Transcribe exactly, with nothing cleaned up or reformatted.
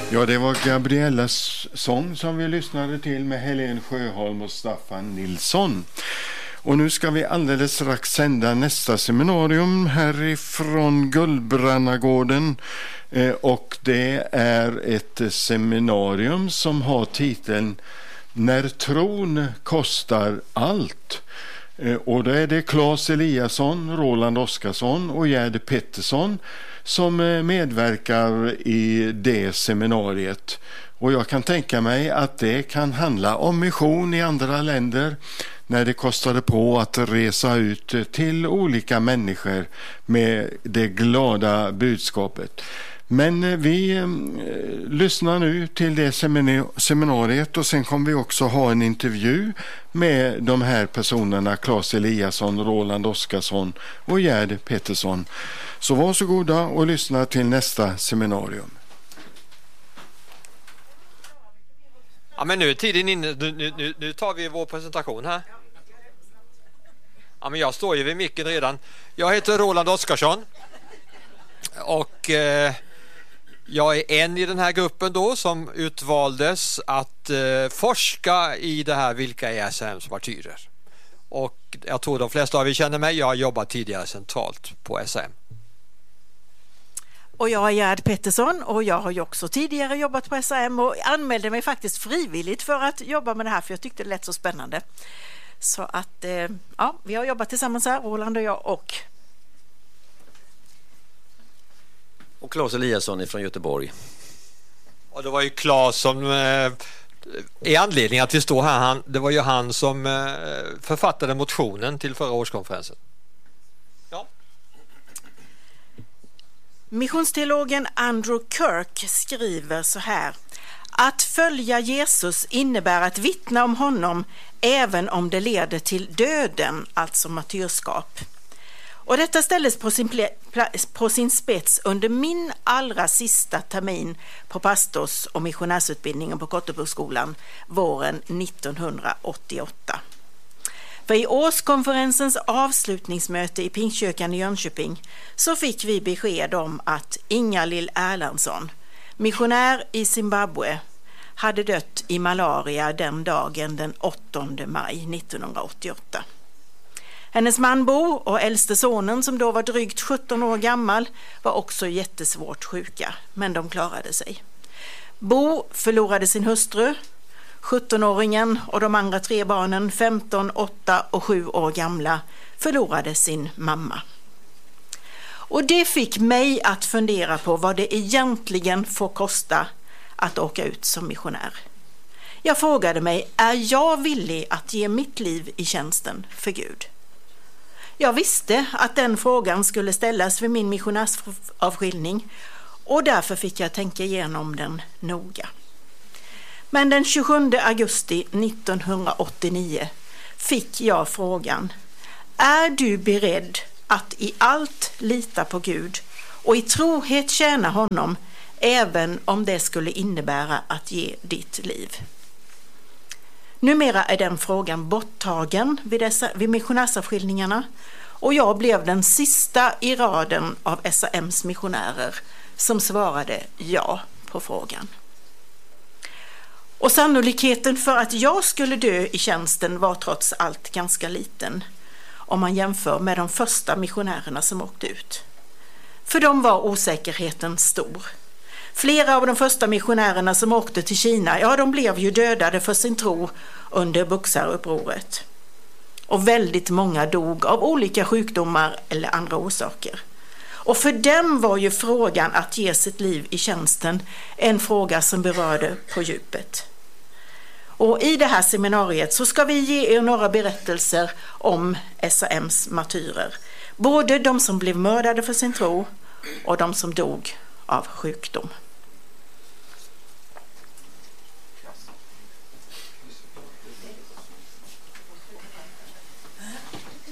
Ja, det var Gabriellas sång som vi lyssnade till med Helen Sjöholm och Staffan Nilsson. Och nu ska vi alldeles strax sända nästa seminarium härifrån Gullbrannagården. Eh, och det är ett seminarium som har titeln När tron kostar allt. Eh, och då är det Claes Eliasson, Roland Oskarsson och Gerd Pettersson som medverkar i det seminariet. Och jag kan tänka mig att det kan handla om mission i andra länder när det kostade på att resa ut till olika människor med det glada budskapet. Men vi eh, lyssnar nu till det seminariet och sen kommer vi också ha en intervju med de här personerna, Claes Eliasson, Roland Oskarsson och Gerd Pettersson. Så varsågoda och lyssna till nästa seminarium. Ja, men nu är tiden inne. Nu, nu, nu tar vi vår presentation här. Ja, men jag står ju vid micken redan. Jag heter Roland Oskarsson. Och eh, jag är en i den här gruppen då som utvaldes att eh, forska i det här, vilka är S A M:s martyrer. Och jag tror de flesta av er känner mig. Jag har jobbat tidigare centralt på S A M. Och jag är Gerd Pettersson och jag har ju också tidigare jobbat på S A M och anmälde mig faktiskt frivilligt för att jobba med det här för jag tyckte det lät så spännande. Så att eh, ja, vi har jobbat tillsammans här, Roland och jag och... Och Claes Eliasson från Göteborg. Och det var ju Claes som eh, är anledningen att vi står här. Han, det var ju han som eh, författade motionen till förra årskonferensen. Ja. Missionsteologen Andrew Kirk skriver så här: att följa Jesus innebär att vittna om honom även om det leder till döden, alltså martyrskap. Och detta ställdes på sin, pla- på sin spets under min allra sista termin på pastors- och missionärsutbildningen på Kotteboskolan våren nittonhundraåttioåtta. För i årskonferensens avslutningsmöte i Pingstkyrkan i Jönköping så fick vi besked om att Inga-Lill Erlandsson, missionär i Zimbabwe, hade dött i malaria den dagen den åttonde maj nittonhundraåttioåtta. Hennes man Bo och äldste sonen som då var drygt sjutton år gammal var också jättesvårt sjuka, men de klarade sig. Bo förlorade sin hustru, sjuttonåringen och de andra tre barnen, femton, åtta och sju år gamla, förlorade sin mamma. Och det fick mig att fundera på vad det egentligen får kosta att åka ut som missionär. Jag frågade mig, är jag villig att ge mitt liv i tjänsten för Gud? Jag visste att den frågan skulle ställas vid min missionärsavskiljning och därför fick jag tänka igenom den noga. Men den tjugosjunde augusti nittonhundraåttionio fick jag frågan: är du beredd att i allt lita på Gud och i trohet tjäna honom även om det skulle innebära att ge ditt liv? Numera är den frågan borttagen vid, dessa, vid missionärsavskiljningarna och jag blev den sista i raden av S A M:s missionärer som svarade ja på frågan. Och sannolikheten för att jag skulle dö i tjänsten var trots allt ganska liten om man jämför med de första missionärerna som åkte ut. För dem var osäkerheten stor. Flera av de första missionärerna som åkte till Kina, ja, de blev ju dödade för sin tro under Buksaupproret. Och väldigt många dog av olika sjukdomar eller andra orsaker. Och för dem var ju frågan att ge sitt liv i tjänsten en fråga som berörde på djupet. Och i det här seminariet så ska vi ge er några berättelser om S A M:s martyrer. Både de som blev mördade för sin tro och de som dog av sjukdom.